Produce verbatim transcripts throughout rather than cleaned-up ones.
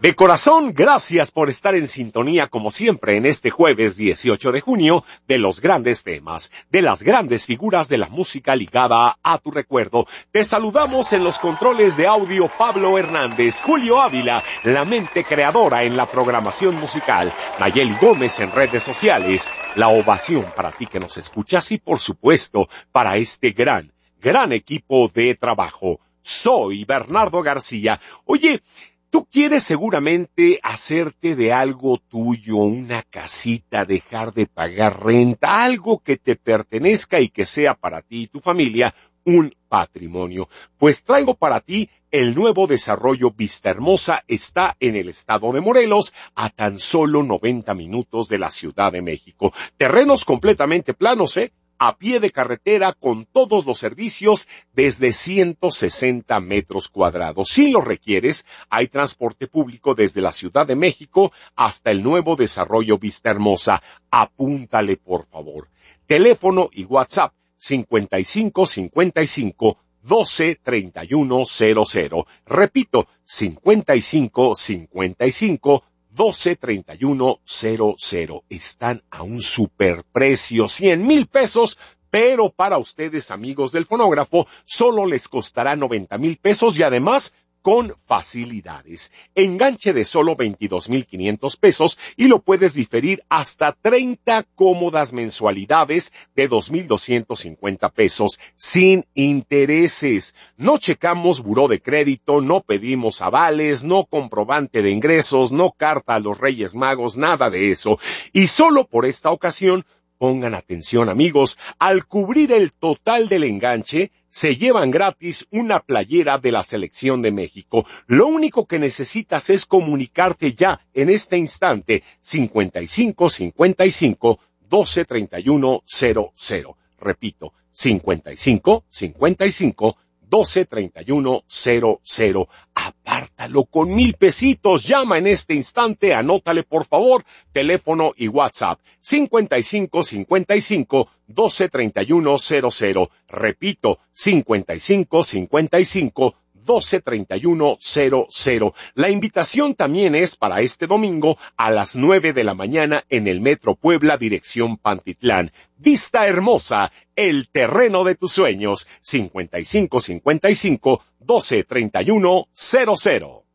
De corazón, gracias por estar en sintonía como siempre en este jueves dieciocho de junio de los grandes temas, de las grandes figuras de la música ligada a tu recuerdo. Te saludamos en los controles de audio Pablo Hernández, Julio Ávila, la mente creadora en la programación musical, Nayeli Gómez en redes sociales, la ovación para ti que nos escuchas y por supuesto para este gran, gran equipo de trabajo. Soy Bernardo García. Oye, tú quieres seguramente hacerte de algo tuyo, una casita, dejar de pagar renta, algo que te pertenezca y que sea para ti y tu familia un patrimonio. Pues traigo para ti el nuevo desarrollo Vista Hermosa. Está en el estado de Morelos, a tan solo noventa minutos de la Ciudad de México. Terrenos completamente planos, ¿eh? A pie de carretera con todos los servicios desde ciento sesenta metros cuadrados. Si lo requieres, hay transporte público desde la Ciudad de México hasta el nuevo desarrollo Vista Hermosa. Apúntale, por favor. Teléfono y WhatsApp cincuenta y cinco cincuenta y cinco doce treinta y uno cero cero. Repito, cincuenta y cinco cincuenta y cinco doce treinta y uno cero cero. Están a un superprecio, cien mil pesos, pero para ustedes, amigos del fonógrafo, solo les costará noventa mil pesos y además con facilidades. Enganche de solo veintidós mil quinientos pesos y lo puedes diferir hasta treinta cómodas mensualidades de dos mil doscientos cincuenta pesos sin intereses. No checamos buró de crédito, no pedimos avales, no comprobante de ingresos, no carta a los Reyes Magos, nada de eso. Y solo por esta ocasión, pongan atención, amigos, al cubrir el total del enganche, se llevan gratis una playera de la Selección de México. Lo único que necesitas es comunicarte ya en este instante, cincuenta y cinco cincuenta y cinco doce treinta y uno cero cero. Repito, cincuenta y cinco cincuenta y cinco doce treinta y uno cero cero. Apártalo con mil pesitos. Llama en este instante, anótale por favor, teléfono y WhatsApp cincuenta y cinco cincuenta y cinco doce treinta y uno cero cero. Repito, cincuenta y cinco cincuenta y cinco doce treinta y uno cero cero. La invitación también es para este domingo a las nueve de la mañana en el Metro Puebla, dirección Pantitlán. Vista Hermosa, el terreno de tus sueños, cincuenta y cinco cincuenta y cinco doce treinta y uno cero cero.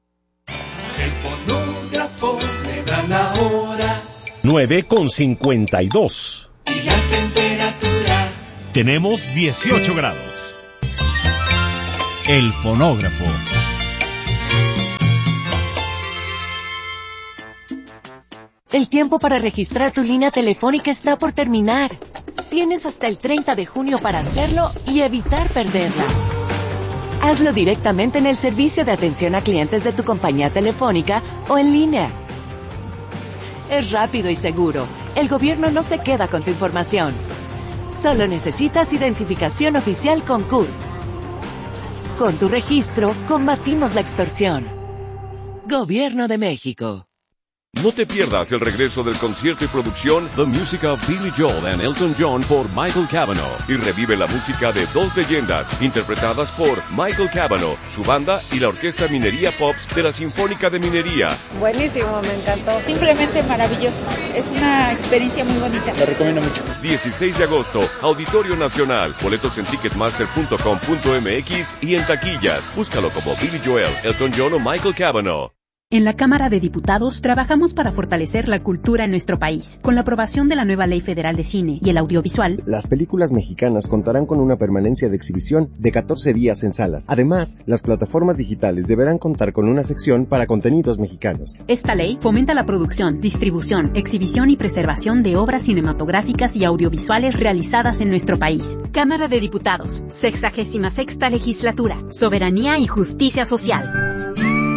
El fonógrafo me da la hora. nueve con cincuenta y dos. Y la temperatura. Tenemos dieciocho grados. El fonógrafo. El tiempo para registrar tu línea telefónica está por terminar. Tienes hasta el treinta de junio para hacerlo y evitar perderla. Hazlo directamente en el servicio de atención a clientes de tu compañía telefónica o en línea. Es rápido y seguro. El gobierno no se queda con tu información. Solo necesitas identificación oficial con C U R. Con tu registro, combatimos la extorsión. Gobierno de México. No te pierdas el regreso del concierto y producción The Music of Billy Joel and Elton John por Michael Cavanaugh y revive la música de dos leyendas interpretadas por Michael Cavanaugh, su banda y la Orquesta Minería Pops de la Sinfónica de Minería. Buenísimo, me encantó. Simplemente maravilloso. Es una experiencia muy bonita. Lo recomiendo mucho. dieciséis de agosto, Auditorio Nacional. Boletos en ticketmaster punto com punto m x y en taquillas. Búscalo como Billy Joel, Elton John o Michael Cavanaugh. En la Cámara de Diputados trabajamos para fortalecer la cultura en nuestro país. Con la aprobación de la nueva Ley Federal de Cine y el Audiovisual, las películas mexicanas contarán con una permanencia de exhibición de catorce días en salas. Además, las plataformas digitales deberán contar con una sección para contenidos mexicanos. Esta ley fomenta la producción, distribución, exhibición y preservación de obras cinematográficas y audiovisuales realizadas en nuestro país. Cámara de Diputados, sexagésima sexta Legislatura, Soberanía y Justicia Social.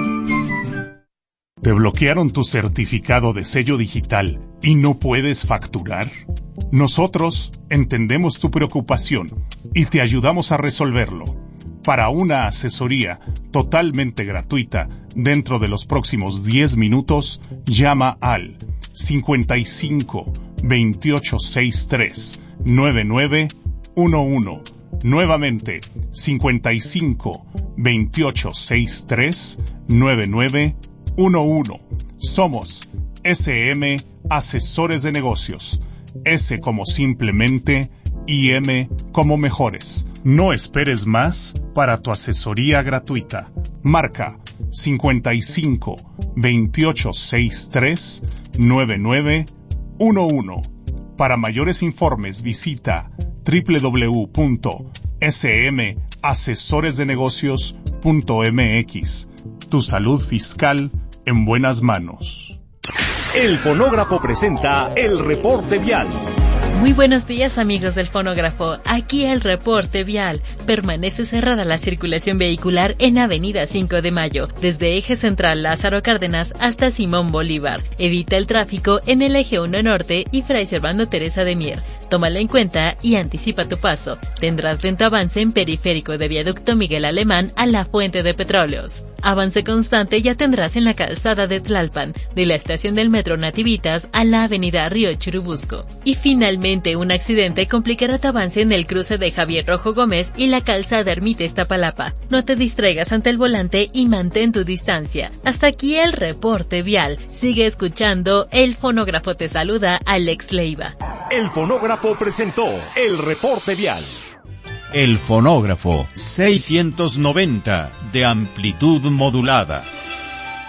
¿Te bloquearon tu certificado de sello digital y no puedes facturar? Nosotros entendemos tu preocupación y te ayudamos a resolverlo. Para una asesoría totalmente gratuita dentro de los próximos diez minutos, llama al cincuenta y cinco veintiocho sesenta y tres noventa y nueve once. Nuevamente, cincuenta y cinco veintiocho sesenta y tres noventa y nueve once. Somos S M Asesores de Negocios. S como simplemente y M como mejores. No esperes más para tu asesoría gratuita. Marca cincuenta y cinco, veintiocho sesenta y tres, noventa y nueve once. Para mayores informes visita doble u doble u doble u punto s m asesores de negocios punto m x. Tu salud fiscal en buenas manos. El Fonógrafo presenta el reporte vial. Muy buenos días, amigos del Fonógrafo. Aquí el reporte vial. Permanece cerrada la circulación vehicular en Avenida cinco de Mayo, desde Eje Central Lázaro Cárdenas hasta Simón Bolívar. Evita el tráfico en el Eje uno Norte y Fray Servando Teresa de Mier. Tómala en cuenta y anticipa tu paso. Tendrás lento avance en Periférico de Viaducto Miguel Alemán a la Fuente de Petróleos. Avance constante ya tendrás en la calzada de Tlalpan, de la estación del Metro Nativitas a la avenida Río Churubusco. Y finalmente, un accidente complicará tu avance en el cruce de Javier Rojo Gómez y la calzada Ermita Iztapalapa. No te distraigas ante el volante y mantén tu distancia. Hasta aquí el reporte vial. Sigue escuchando, el Fonógrafo te saluda, Alex Leiva. El Fonógrafo presentó el reporte vial. El Fonógrafo seiscientos noventa de amplitud modulada.